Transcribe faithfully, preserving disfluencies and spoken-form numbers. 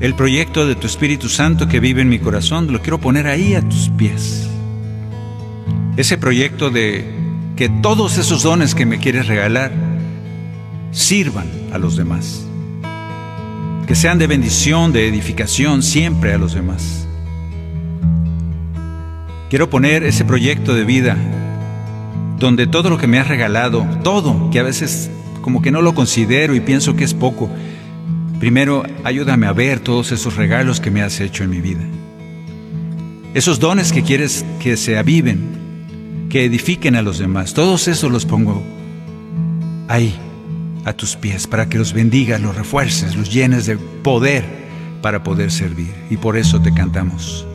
el proyecto de tu Espíritu Santo que vive en mi corazón, lo quiero poner ahí a tus pies. Ese proyecto de que todos esos dones que me quieres regalar sirvan a los demás, que sean de bendición, de edificación siempre a los demás. Quiero poner ese proyecto de vida donde todo lo que me has regalado, todo, que a veces como que no lo considero y pienso que es poco, primero ayúdame a ver todos esos regalos que me has hecho en mi vida. Esos dones que quieres que se aviven, que edifiquen a los demás, todos esos los pongo ahí, a tus pies, para que los bendigas, los refuerces, los llenes de poder para poder servir. Y por eso te cantamos.